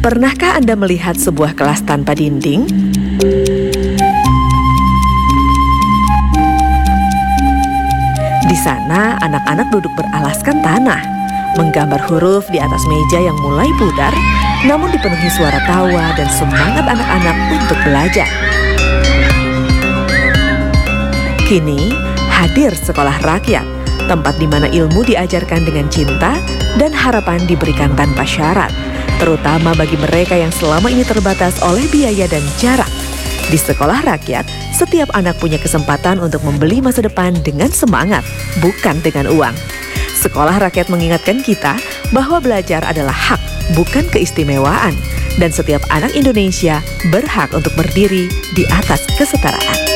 Pernahkah Anda melihat sebuah kelas tanpa dinding? Di sana, anak-anak duduk beralaskan tanah, menggambar huruf di atas meja yang mulai pudar, namun dipenuhi suara tawa dan semangat anak-anak untuk belajar. Kini, hadir sekolah rakyat, tempat di mana ilmu diajarkan dengan cinta dan harapan diberikan tanpa syarat, terutama bagi mereka yang selama ini terbatas oleh biaya dan jarak. Di sekolah rakyat, setiap anak punya kesempatan untuk membeli masa depan dengan semangat, bukan dengan uang. Sekolah rakyat mengingatkan kita bahwa belajar adalah hak, bukan keistimewaan. Dan setiap anak Indonesia berhak untuk berdiri di atas kesetaraan.